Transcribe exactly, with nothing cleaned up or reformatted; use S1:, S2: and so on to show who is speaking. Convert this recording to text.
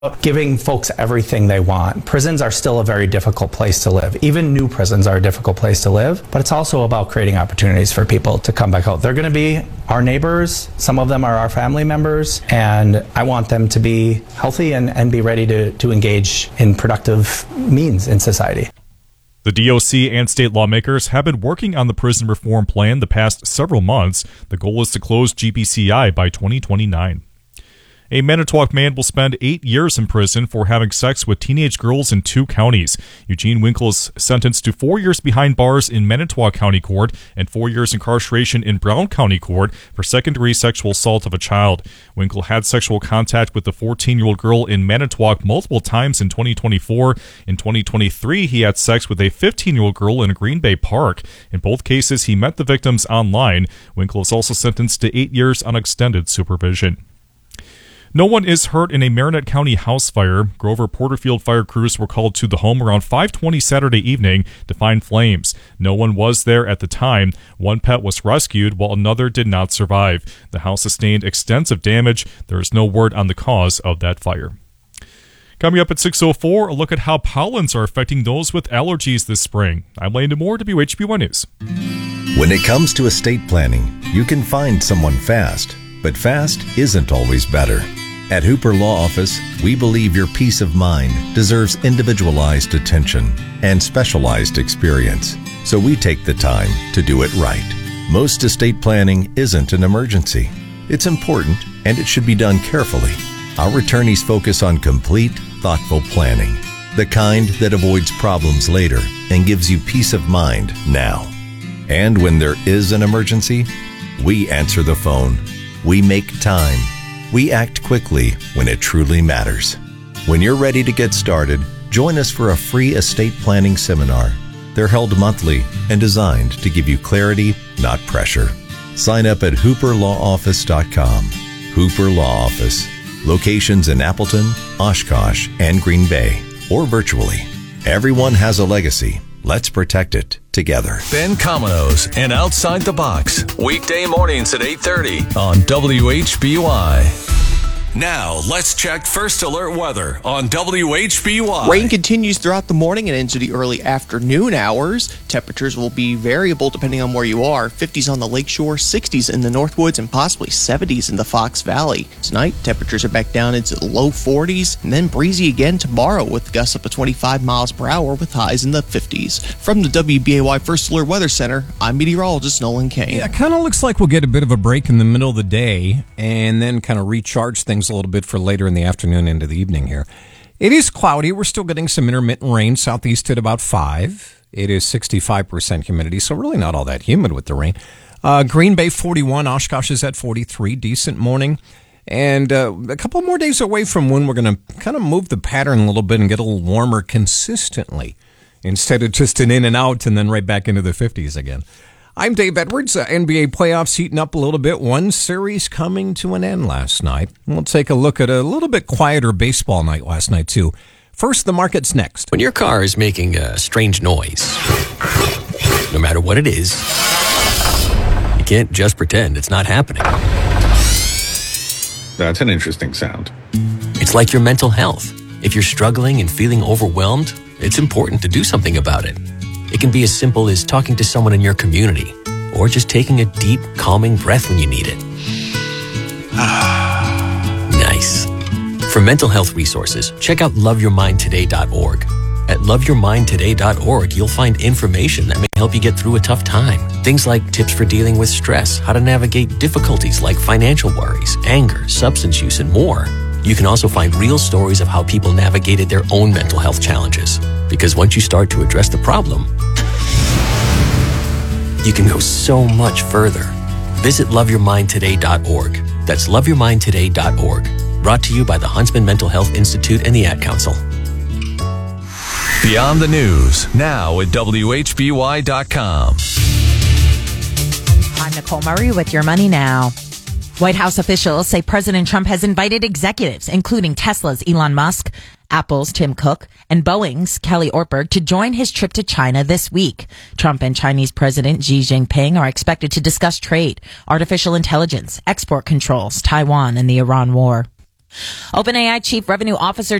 S1: giving folks everything they want. Prisons are still a very difficult place to live. Even new prisons are a difficult place to live, but it's also about creating opportunities for people to come back out. They're going to be our neighbors. Some of them are our family members, and I want them to be healthy and, and be ready to, to engage in productive means in society.
S2: The D O C and state lawmakers have been working on the prison reform plan the past several months. The goal is to close G B C I by twenty twenty-nine. A Manitowoc man will spend eight years in prison for having sex with teenage girls in two counties. Eugene Winkle is sentenced to four years behind bars in Manitowoc County Court and four years incarceration in Brown County Court for second-degree sexual assault of a child. Winkle had sexual contact with the fourteen-year-old girl in Manitowoc multiple times in twenty twenty-four. In twenty twenty-three, he had sex with a fifteen-year-old girl in Green Bay Park. In both cases, he met the victims online. Winkle is also sentenced to eight years on extended supervision. No one is hurt in a Marinette County house fire. Grover Porterfield fire crews were called to the home around five twenty Saturday evening to find flames. No one was there at the time. One pet was rescued while another did not survive. The house sustained extensive damage. There is no word on the cause of that fire. Coming up at six oh four, a look at how pollens are affecting those with allergies this spring. I'm Landon Moore, W H B Y News.
S3: When it comes to estate planning, you can find someone fast, but fast isn't always better. At Hooper Law Office, we believe your peace of mind deserves individualized attention and specialized experience, so we take the time to do it right. Most estate planning isn't an emergency. It's important, and it should be done carefully. Our attorneys focus on complete, thoughtful planning, the kind that avoids problems later and gives you peace of mind now. And when there is an emergency, we answer the phone. We make time. We act quickly when it truly matters. When you're ready to get started, join us for a free estate planning seminar. They're held monthly and designed to give you clarity, not pressure. Sign up at hooper law office dot com. Hooper Law Office. Locations in Appleton, Oshkosh, and Green Bay, or virtually. Everyone has a legacy. Let's protect it together.
S4: Ben Cominos and Outside the Box. Weekday mornings at eight thirty on W H B Y. Now, let's check First Alert weather on W H B Y.
S5: Rain continues throughout the morning and into the early afternoon hours. Temperatures will be variable depending on where you are. fifties on the lakeshore, sixties in the Northwoods, and possibly seventies in the Fox Valley. Tonight, temperatures are back down into the low forties, and then breezy again tomorrow with gusts up to twenty-five miles per hour with highs in the fifties. From the W B A Y First Alert Weather Center, I'm meteorologist Nolan Kane.
S6: Yeah, it kind of looks like we'll get a bit of a break in the middle of the day and then kind of recharge things a little bit for later in the afternoon into the evening here. It is cloudy. We're still getting some intermittent rain southeast at about five. It is sixty-five percent humidity, so really not all that humid with the rain. Uh, Green Bay forty-one, Oshkosh is at forty-three. Decent morning. And uh, a couple more days away from when we're going to kind of move the pattern a little bit and get a little warmer consistently instead of just an in and out and then right back into the fifties again. I'm Dave Edwards. Uh, N B A playoffs heating up a little bit. One series coming to an end last night. We'll take a look at a little bit quieter baseball night last night, too. First, the markets next.
S7: When your car is making a strange noise, no matter what it is, you can't just pretend it's not happening.
S8: That's an interesting sound.
S7: It's like your mental health. If you're struggling and feeling overwhelmed, it's important to do something about it. It can be as simple as talking to someone in your community or just taking a deep, calming breath when you need it. Nice. For mental health resources, check out love your mind today dot org. At love your mind today dot org, you'll find information that may help you get through a tough time. Things like tips for dealing with stress, how to navigate difficulties like financial worries, anger, substance use, and more. You can also find real stories of how people navigated their own mental health challenges. Because once you start to address the problem, you can go so much further. Visit love your mind today dot org. That's love your mind today dot org. Brought to you by the Huntsman Mental Health Institute and the Ad Council.
S4: Beyond the News, now at W H B Y dot com.
S9: I'm Nicole Murray with Your Money Now. White House officials say President Trump has invited executives, including Tesla's Elon Musk, Apple's Tim Cook, and Boeing's Kelly Ortberg, to join his trip to China this week. Trump and Chinese President Xi Jinping are expected to discuss trade, artificial intelligence, export controls, Taiwan, and the Iran war. OpenAI Chief Revenue Officer